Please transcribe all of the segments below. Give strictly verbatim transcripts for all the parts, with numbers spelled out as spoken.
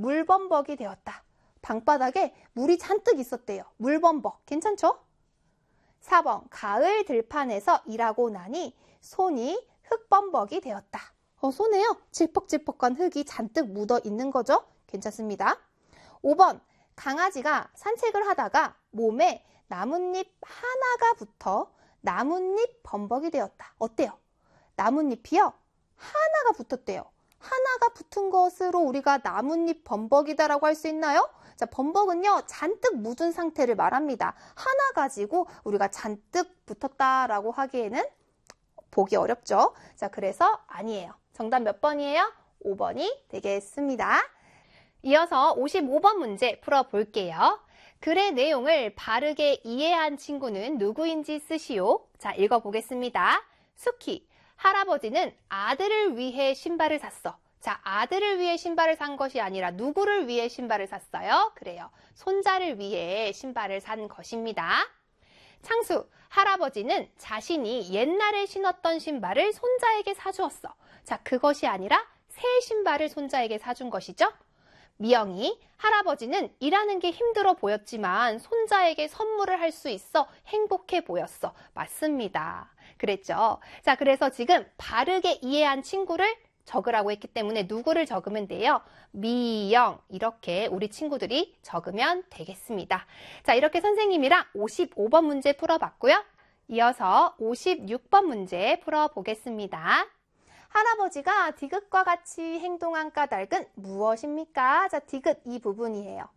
물범벅이 되었다. 방바닥에 물이 잔뜩 있었대요. 물범벅. 괜찮죠? 사 번 가을 들판에서 일하고 나니 손이 흙범벅이 되었다. 어, 손에요. 질퍽질퍽한 흙이 잔뜩 묻어 있는 거죠. 괜찮습니다. 오 번 강아지가 산책을 하다가 몸에 나뭇잎 하나가 붙어 나뭇잎 범벅이 되었다. 어때요? 나뭇잎이요? 하나가 붙었대요. 하나가 붙은 것으로 우리가 나뭇잎 범벅이다라고 할 수 있나요? 자, 범벅은요, 잔뜩 묻은 상태를 말합니다. 하나 가지고 우리가 잔뜩 붙었다라고 하기에는 보기 어렵죠? 자, 그래서 아니에요. 정답 몇 번이에요? 오 번이 되겠습니다. 이어서 오십오 번 문제 풀어볼게요. 글의 내용을 바르게 이해한 친구는 누구인지 쓰시오. 자, 읽어보겠습니다. 수키, 할아버지는 아들을 위해 신발을 샀어. 자, 아들을 위해 신발을 산 것이 아니라 누구를 위해 신발을 샀어요? 그래요. 손자를 위해 신발을 산 것입니다. 창수, 할아버지는 자신이 옛날에 신었던 신발을 손자에게 사주었어. 자, 그것이 아니라 새 신발을 손자에게 사준 것이죠. 미영이, 할아버지는 일하는 게 힘들어 보였지만 손자에게 선물을 할 수 있어 행복해 보였어. 맞습니다. 그랬죠. 자, 그래서 지금 바르게 이해한 친구를 적으라고 했기 때문에 누구를 적으면 돼요? 미영, 이렇게 우리 친구들이 적으면 되겠습니다. 자, 이렇게 선생님이랑 오십오 번 문제 풀어봤고요. 이어서 오십육 번 문제 풀어보겠습니다. 할아버지가 디귿과 같이 행동한 까닭은 무엇입니까? 자, 디귿 이 부분이에요.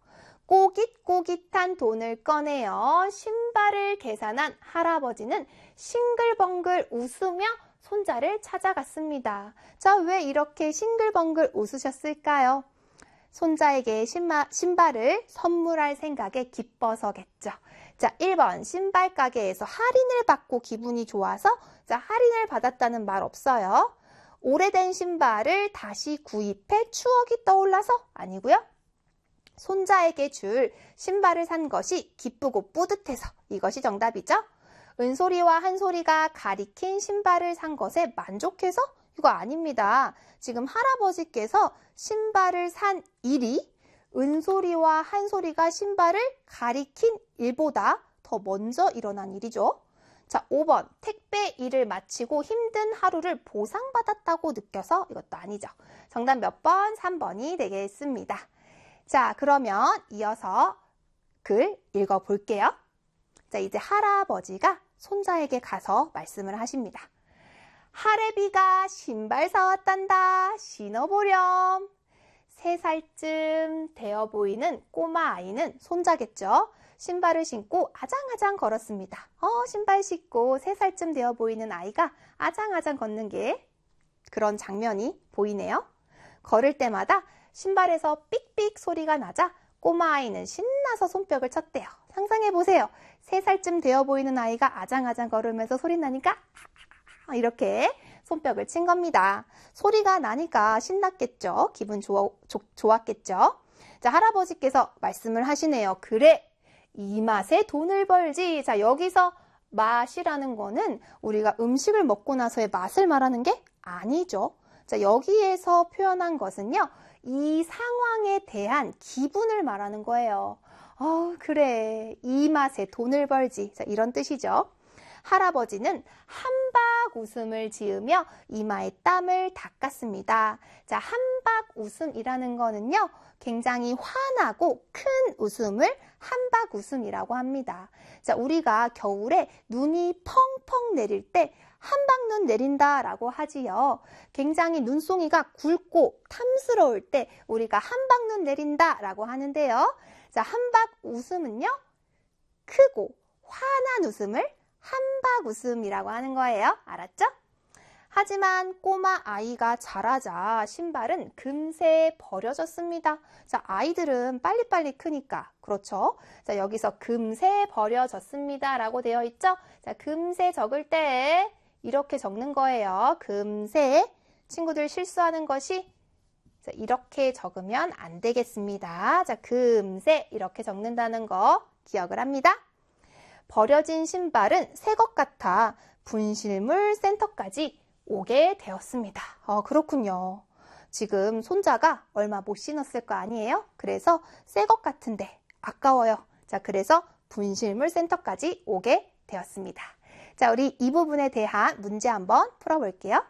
꼬깃꼬깃한 돈을 꺼내어 신발을 계산한 할아버지는 싱글벙글 웃으며 손자를 찾아갔습니다. 자, 왜 이렇게 싱글벙글 웃으셨을까요? 손자에게 신마, 신발을 선물할 생각에 기뻐서겠죠. 자, 일 번 신발 가게에서 할인을 받고 기분이 좋아서 자, 할인을 받았다는 말 없어요. 오래된 신발을 다시 구입해 추억이 떠올라서 아니고요. 손자에게 줄 신발을 산 것이 기쁘고 뿌듯해서 이것이 정답이죠. 은솔이와 한솔이가 가리킨 신발을 산 것에 만족해서 이거 아닙니다. 지금 할아버지께서 신발을 산 일이 은솔이와 한솔이가 신발을 가리킨 일보다 더 먼저 일어난 일이죠. 자, 오 번 택배 일을 마치고 힘든 하루를 보상받았다고 느껴서 이것도 아니죠. 정답 몇 번? 삼 번이 되겠습니다. 자, 그러면 이어서 글 읽어볼게요. 자, 이제 할아버지가 손자에게 가서 말씀을 하십니다. 할애비가 신발 사왔단다. 신어보렴. 세 살쯤 되어 보이는 꼬마 아이는 손자겠죠. 신발을 신고 아장아장 걸었습니다. 어, 신발 신고 세 살쯤 되어 보이는 아이가 아장아장 걷는 게 그런 장면이 보이네요. 걸을 때마다 신발에서 삑삑 소리가 나자 꼬마 아이는 신나서 손뼉을 쳤대요. 상상해보세요. 세 살쯤 되어 보이는 아이가 아장아장 걸으면서 소리 나니까 이렇게 손뼉을 친 겁니다. 소리가 나니까 신났겠죠. 기분 좋아, 조, 좋았겠죠. 자, 할아버지께서 말씀을 하시네요. 그래, 이 맛에 돈을 벌지. 자, 여기서 맛이라는 거는 우리가 음식을 먹고 나서의 맛을 말하는 게 아니죠. 자, 여기에서 표현한 것은요, 이 상황에 대한 기분을 말하는 거예요. 어, 그래, 이 맛에 돈을 벌지. 자, 이런 뜻이죠. 할아버지는 한박 웃음을 지으며 이마에 땀을 닦았습니다. 자, 한박 웃음이라는 거는요, 굉장히 환하고 큰 웃음을 한박 웃음이라고 합니다. 자, 우리가 겨울에 눈이 펑펑 내릴 때 한박눈 내린다 라고 하지요. 굉장히 눈송이가 굵고 탐스러울 때 우리가 한박눈 내린다 라고 하는데요. 자, 한박 웃음은요, 크고 환한 웃음을 한박 웃음이라고 하는 거예요. 알았죠? 하지만 꼬마 아이가 자라자 신발은 금세 버려졌습니다. 자, 아이들은 빨리빨리 크니까. 그렇죠? 자, 여기서 금세 버려졌습니다 라고 되어 있죠? 자, 금세 적을 때 이렇게 적는 거예요. 금세. 친구들 실수하는 것이 자, 이렇게 적으면 안 되겠습니다. 자, 금세 이렇게 적는다는 거 기억을 합니다. 버려진 신발은 새 것 같아 분실물 센터까지 오게 되었습니다. 어, 그렇군요. 지금 손자가 얼마 못 신었을 거 아니에요? 그래서 새 것 같은데 아까워요. 자, 그래서 분실물 센터까지 오게 되었습니다. 자, 우리 이 부분에 대한 문제 한번 풀어볼게요.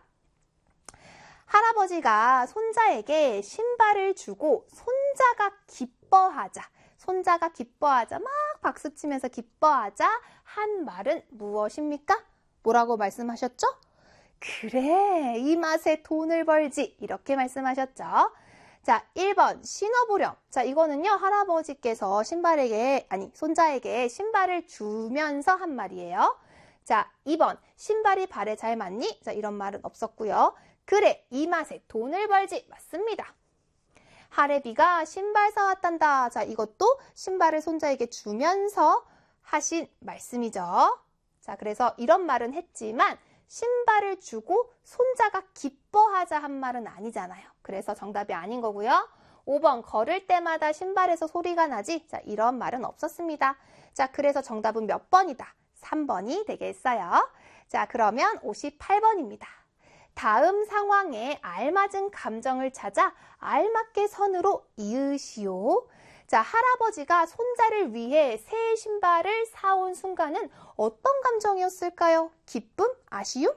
할아버지가 손자에게 신발을 주고 손자가 기뻐하자, 손자가 기뻐하자, 막 박수치면서 기뻐하자 한 말은 무엇입니까? 뭐라고 말씀하셨죠? 그래, 이 맛에 돈을 벌지, 이렇게 말씀하셨죠. 자, 일 번 신어보렴. 자, 이거는요, 할아버지께서 신발에게, 아니, 손자에게 신발을 주면서 한 말이에요. 자, 이 번 신발이 발에 잘 맞니? 자, 이런 말은 없었고요. 그래, 이 맛에 돈을 벌지. 맞습니다. 할애비가 신발 사왔단다. 자, 이것도 신발을 손자에게 주면서 하신 말씀이죠. 자, 그래서 이런 말은 했지만 신발을 주고 손자가 기뻐하자 한 말은 아니잖아요. 그래서 정답이 아닌 거고요. 오 번 걸을 때마다 신발에서 소리가 나지. 자, 이런 말은 없었습니다. 자, 그래서 정답은 몇 번이다? 삼 번이 되겠어요. 자, 그러면 오십팔 번입니다. 다음 상황에 알맞은 감정을 찾아 알맞게 선으로 이으시오. 자, 할아버지가 손자를 위해 새 신발을 사온 순간은 어떤 감정이었을까요? 기쁨? 아쉬움?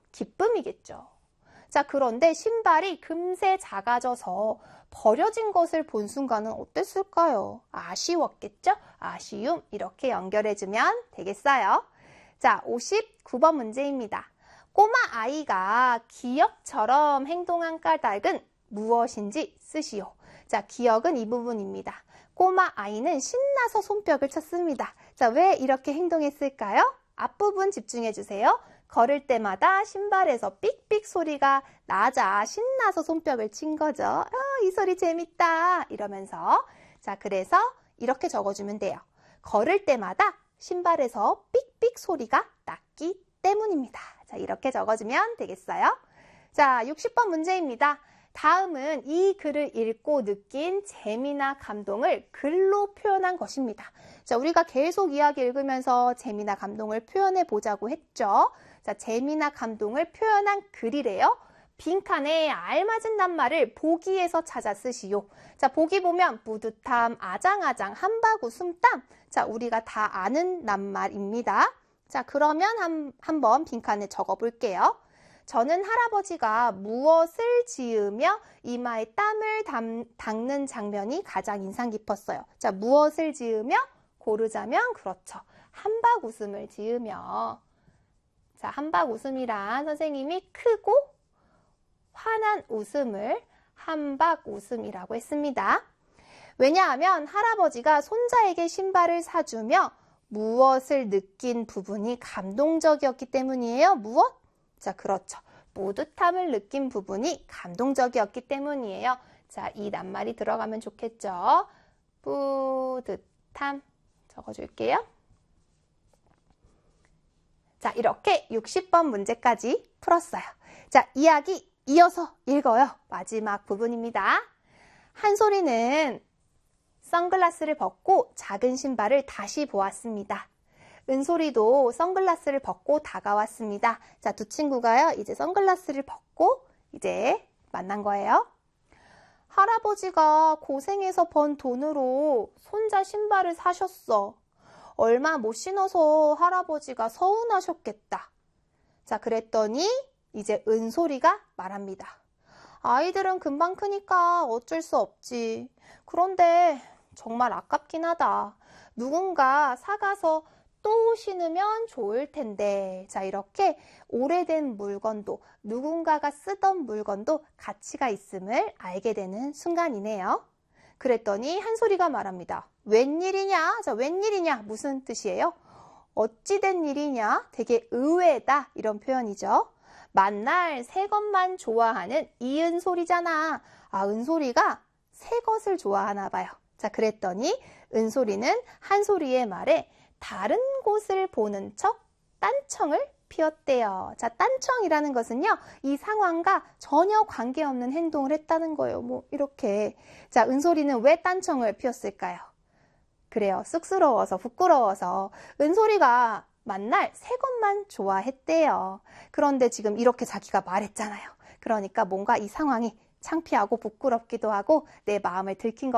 기쁨이겠죠. 자, 그런데 신발이 금세 작아져서 버려진 것을 본 순간은 어땠을까요? 아쉬웠겠죠? 아쉬움, 이렇게 연결해주면 되겠어요. 자, 오십구 번 문제입니다. 꼬마 아이가 기역처럼 행동한 까닭은 무엇인지 쓰시오. 자, 기역은 이 부분입니다. 꼬마 아이는 신나서 손뼉을 쳤습니다. 자, 왜 이렇게 행동했을까요? 앞부분 집중해 주세요. 걸을 때마다 신발에서 삑삑 소리가 나자 신나서 손뼉을 친 거죠. 아, 이 소리 재밌다 이러면서. 자, 그래서 이렇게 적어주면 돼요. 걸을 때마다 신발에서 삑삑 소리가 났기 때문입니다. 자, 이렇게 적어주면 되겠어요. 자, 육십 번 문제입니다. 다음은 이 글을 읽고 느낀 재미나 감동을 글로 표현한 것입니다. 자, 우리가 계속 이야기 읽으면서 재미나 감동을 표현해 보자고 했죠. 자, 재미나 감동을 표현한 글이래요. 빈칸에 알맞은 낱말을 보기에서 찾아 쓰시오. 자, 보기 보면 뿌듯함, 아장아장, 한박 웃음땀. 자, 우리가 다 아는 낱말입니다. 자, 그러면 한, 한번 빈칸에 적어 볼게요. 저는 할아버지가 무엇을 지으며 이마에 땀을 담, 닦는 장면이 가장 인상 깊었어요. 자, 무엇을 지으며 고르자면 그렇죠. 한박 웃음을 지으며. 자, 한박 웃음이란 선생님이 크고 환한 웃음을 한박 웃음이라고 했습니다. 왜냐하면 할아버지가 손자에게 신발을 사주며 무엇을 느낀 부분이 감동적이었기 때문이에요. 무엇? 자, 그렇죠. 뿌듯함을 느낀 부분이 감동적이었기 때문이에요. 자, 이 낱말이 들어가면 좋겠죠. 뿌듯함 적어줄게요. 자, 이렇게 육십 번 문제까지 풀었어요. 자, 이야기 이어서 읽어요. 마지막 부분입니다. 한솔이는 선글라스를 벗고 작은 신발을 다시 보았습니다. 은솔이도 선글라스를 벗고 다가왔습니다. 자, 두 친구가요, 이제 선글라스를 벗고 이제 만난 거예요. 할아버지가 고생해서 번 돈으로 손자 신발을 사셨어. 얼마 못 신어서 할아버지가 서운하셨겠다. 자, 그랬더니 이제 은솔이가 말합니다. 아이들은 금방 크니까 어쩔 수 없지. 그런데 정말 아깝긴 하다. 누군가 사가서 또 신으면 좋을 텐데. 자, 이렇게 오래된 물건도 누군가가 쓰던 물건도 가치가 있음을 알게 되는 순간이네요. 그랬더니 한솔이가 말합니다. 웬일이냐? 자, 웬일이냐? 무슨 뜻이에요? 어찌된 일이냐? 되게 의외다. 이런 표현이죠. 만날 새 것만 좋아하는 이은솔이잖아. 아, 은솔이가 새 것을 좋아하나 봐요. 자, 그랬더니 은솔이는 한솔이의 말에 다른 곳을 보는 척 딴청을 피웠대요. 자, 딴청이라는 것은요, 이 상황과 전혀 관계없는 행동을 했다는 거예요. 뭐 이렇게. 자, 은솔이는 왜 딴청을 피웠을까요? 그래요. 쑥스러워서, 부끄러워서. 은솔이가 만날 새 것만 좋아했대요. 그런데 지금 이렇게 자기가 말했잖아요. 그러니까 뭔가 이 상황이 창피하고 부끄럽기도 하고 내 마음을 들킨 것